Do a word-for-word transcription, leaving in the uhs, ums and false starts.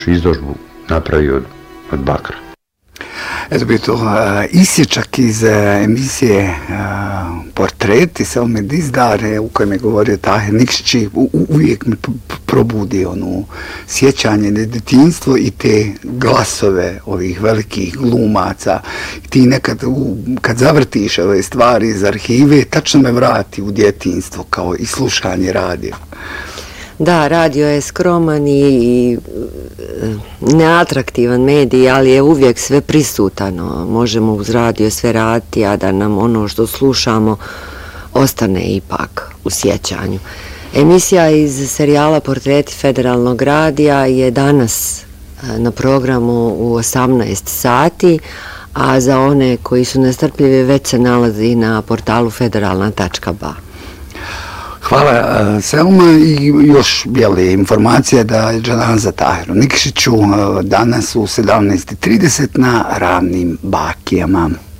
izložbu napravio od, od bakra. Eto bi to uh, isječak iz uh, emisije uh, Portreti Selme Dizdare u kojem je govorio Tahir Nikšić i uvijek mi probudi ono sjećanje na djetinjstvo i te glasove ovih velikih glumaca. I ti nekad u, kad zavrtiš ove stvari iz arhive, tačno me vrati u djetinjstvo kao i slušanje radija. Da, radio je skroman i, i neatraktivan medij, ali je uvijek sve prisutano. Možemo uz radio sve raditi, a da nam ono što slušamo ostane ipak u sjećanju. Emisija iz serijala Portreti Federalnog radija je danas na programu u osamnaest sati, a za one koji su nestrpljivi već se nalazi na portalu federalna tačka ba. Hvala Selma i još je informacija da je dženaza Tahiru Nikšiću danas u sedamnaest i trideset na Ravnim bakijama.